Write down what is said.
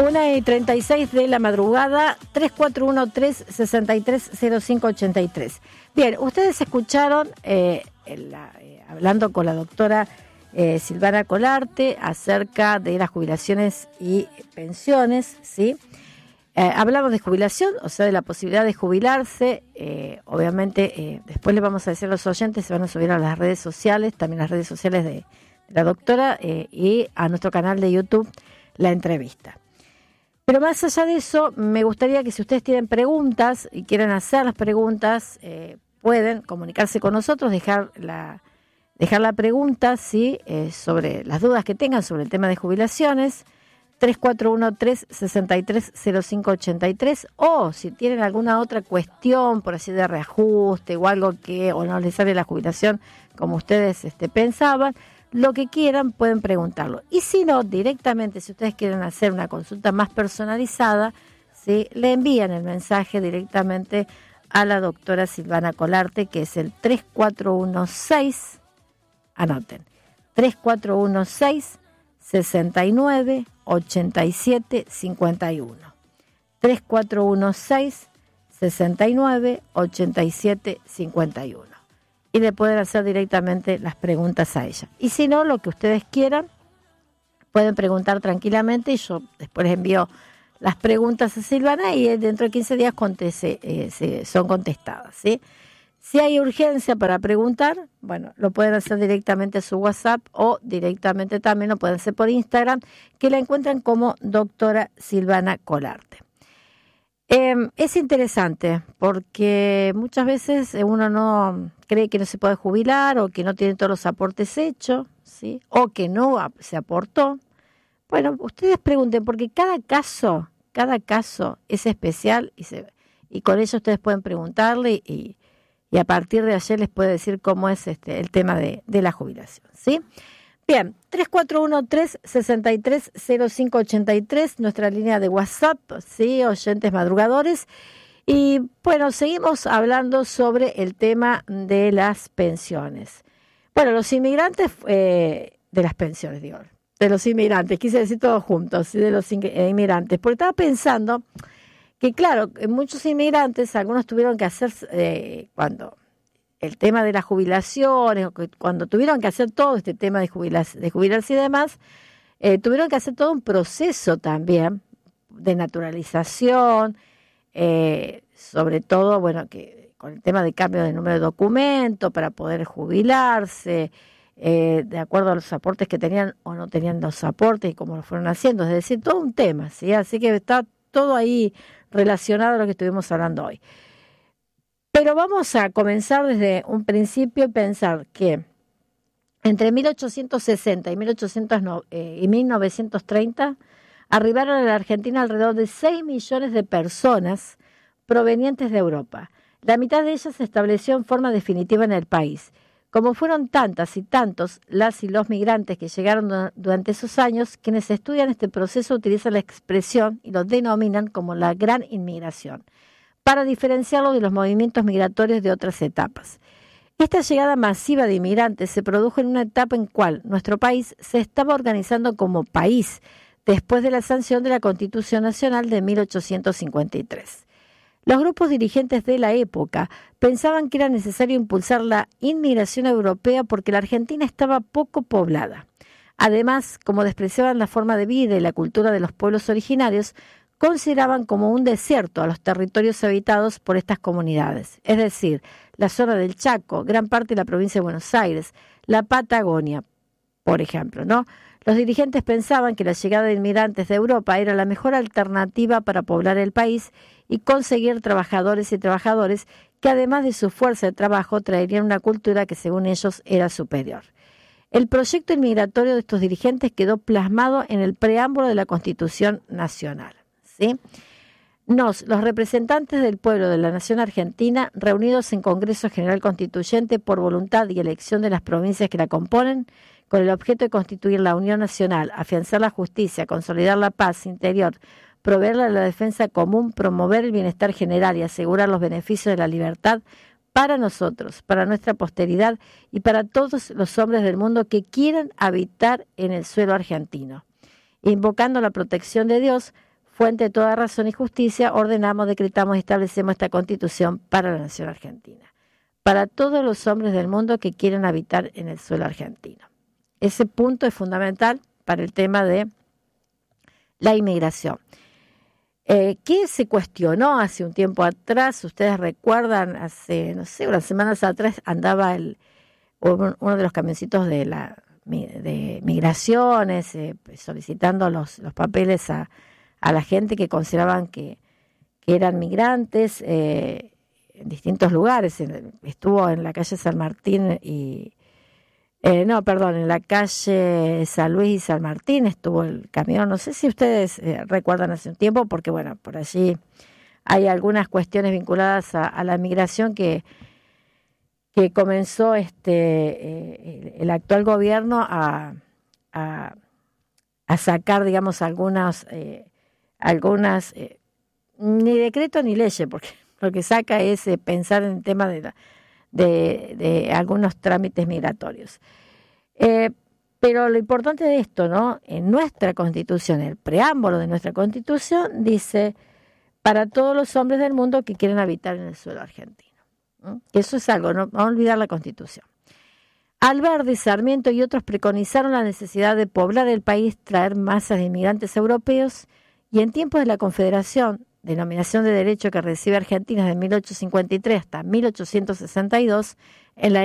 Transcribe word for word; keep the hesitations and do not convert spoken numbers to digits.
una y treinta y seis de la madrugada, tres cuatro uno tres, seis tres cero cinco ocho tres. Bien, ustedes escucharon, eh, la, eh, hablando con la doctora eh, Silvana Colarte acerca de las jubilaciones y pensiones, ¿sí? Eh, hablamos de jubilación, o sea, de la posibilidad de jubilarse. Eh, obviamente, eh, después le vamos a decir a los oyentes, se van a subir a las redes sociales, también las redes sociales de, de la doctora eh, y a nuestro canal de YouTube, la entrevista. Pero más allá de eso, me gustaría que si ustedes tienen preguntas y quieren hacer las preguntas, eh, pueden comunicarse con nosotros, dejar la, dejar la pregunta, ¿sí? eh, sobre las dudas que tengan sobre el tema de jubilaciones, tres cuatro uno tres, seis tres cero cinco ocho tres, o si tienen alguna otra cuestión, por así de reajuste o algo que o no les sale la jubilación como ustedes este, pensaban, lo que quieran pueden preguntarlo. Y si no, directamente, si ustedes quieren hacer una consulta más personalizada, ¿sí? Le envían el mensaje directamente a la doctora Silvana Colarte, que es el tres cuatro uno seis, anoten, tres cuatro uno seis, seis nueve, ocho siete cinco uno. tres cuatro uno seis, seis nueve, ocho siete cinco uno. Y le pueden hacer directamente las preguntas a ella. Y si no, lo que ustedes quieran, pueden preguntar tranquilamente y yo después les envío las preguntas a Silvana y dentro de quince días conteste, eh, se, son contestadas, ¿sí? Si hay urgencia para preguntar, bueno, lo pueden hacer directamente a su WhatsApp o directamente también lo pueden hacer por Instagram, que la encuentran como doctora Silvana Colarte. Eh, es interesante porque muchas veces uno no cree que no se puede jubilar o que no tiene todos los aportes hechos, ¿sí? O que no se aportó. Bueno, ustedes pregunten porque cada caso, cada caso es especial y, se, y con ello ustedes pueden preguntarle y, y a partir de ayer les puede decir cómo es este el tema de, de la jubilación, ¿sí? Bien, tres cuatro uno tres, seis tres cero cinco ocho tres, nuestra línea de WhatsApp, sí, oyentes madrugadores. Y bueno, seguimos hablando sobre el tema de las pensiones. Bueno, los inmigrantes, eh, de las pensiones, digo, de los inmigrantes, quise decir todos juntos, ¿sí? De los inmigrantes, porque estaba pensando que claro, muchos inmigrantes, algunos tuvieron que hacer, eh, cuando... el tema de las jubilaciones, cuando tuvieron que hacer todo este tema de, jubilas, de jubilarse y demás, eh, tuvieron que hacer todo un proceso también de naturalización, eh, sobre todo, bueno, que con el tema de cambio de número de documento para poder jubilarse, eh, de acuerdo a los aportes que tenían o no tenían los aportes y cómo lo fueron haciendo, es decir, todo un tema, ¿sí? Así que está todo ahí relacionado a lo que estuvimos hablando hoy. Pero vamos a comenzar desde un principio y pensar que entre mil ochocientos sesenta y, mil ochocientos, eh, y mil novecientos treinta arribaron a la Argentina alrededor de seis millones de personas provenientes de Europa. La mitad de ellas se estableció en forma definitiva en el país. Como fueron tantas y tantos las y los migrantes que llegaron durante esos años, quienes estudian este proceso utilizan la expresión y lo denominan como la gran inmigración, para diferenciarlo de los movimientos migratorios de otras etapas. Esta llegada masiva de inmigrantes se produjo en una etapa en cual nuestro país se estaba organizando como país, después de la sanción de la Constitución Nacional de mil ochocientos cincuenta y tres. Los grupos dirigentes de la época pensaban que era necesario impulsar la inmigración europea porque la Argentina estaba poco poblada. Además, como despreciaban la forma de vida y la cultura de los pueblos originarios, consideraban como un desierto a los territorios habitados por estas comunidades, es decir, la zona del Chaco, gran parte de la provincia de Buenos Aires, la Patagonia, por ejemplo, ¿no? Los dirigentes pensaban que la llegada de inmigrantes de Europa era la mejor alternativa para poblar el país y conseguir trabajadores y trabajadores que además de su fuerza de trabajo traerían una cultura que según ellos era superior. El proyecto inmigratorio de estos dirigentes quedó plasmado en el preámbulo de la Constitución Nacional. ¿Sí? Nos, los representantes del pueblo de la Nación Argentina, reunidos en Congreso General Constituyente por voluntad y elección de las provincias que la componen, con el objeto de constituir la Unión Nacional, afianzar la justicia, consolidar la paz interior, proveer la defensa común, promover el bienestar general y asegurar los beneficios de la libertad para nosotros, para nuestra posteridad y para todos los hombres del mundo que quieran habitar en el suelo argentino. Invocando la protección de Dios, fuente de toda razón y justicia, ordenamos, decretamos y establecemos esta Constitución para la nación argentina, para todos los hombres del mundo que quieran habitar en el suelo argentino. Ese punto es fundamental para el tema de la inmigración. Eh, ¿Qué se cuestionó hace un tiempo atrás? Ustedes recuerdan, hace, no sé, unas semanas atrás andaba el, uno de los camioncitos de la de migraciones eh, solicitando los, los papeles a, a la gente que consideraban que, que eran migrantes eh, en distintos lugares. Estuvo en la calle San Martín y Eh, no, perdón, en la calle San Luis y San Martín estuvo el camión. No sé si ustedes eh, recuerdan hace un tiempo, porque bueno, por allí hay algunas cuestiones vinculadas a, a la migración que, que comenzó este eh, el, el actual gobierno a, a, a sacar, digamos, algunas, eh, algunas eh, ni decreto ni leyes, porque lo que saca es eh, pensar en el tema de la De, de algunos trámites migratorios. Eh, pero lo importante de esto, ¿no? En nuestra Constitución, el preámbulo de nuestra Constitución dice para todos los hombres del mundo que quieren habitar en el suelo argentino. ¿no? Eso es algo, no vamos a olvidar la Constitución. Alberdi, Sarmiento y otros preconizaron la necesidad de poblar el país, traer masas de inmigrantes europeos, y en tiempos de la Confederación, denominación de derecho que recibe Argentina desde mil ochocientos cincuenta y tres hasta mil ochocientos sesenta y dos, en la